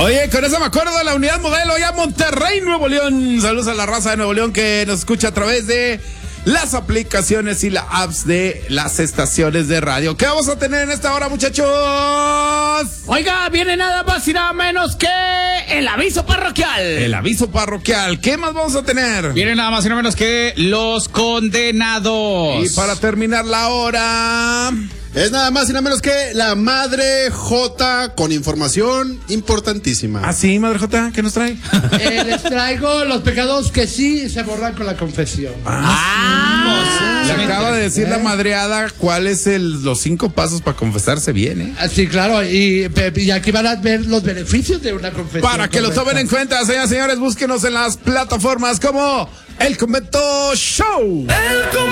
Oye, con eso me acuerdo de la unidad modelo ya Monterrey, Nuevo León. Saludos a la raza de Nuevo León que nos escucha a través de las aplicaciones y las apps de las estaciones de radio. ¿Qué vamos a tener en esta hora, muchachos? Oiga, viene nada más y nada menos que el aviso parroquial. El aviso parroquial. ¿Qué más vamos a tener? Viene nada más y nada menos que los condenados. Y para terminar la hora... Es nada más y nada menos que la Madre J con información importantísima. ¿Ah, sí, Madre J? ¿Qué nos trae? Les traigo los pecados que sí se borran con la confesión. Le acaba de decir la madreada cuáles los 5 pasos para confesarse bien, ¿eh? Sí, claro, y aquí van a ver los beneficios de una confesión. Para que lo tomen en cuenta, señoras y señores, búsquenos en las plataformas como El Convento Show.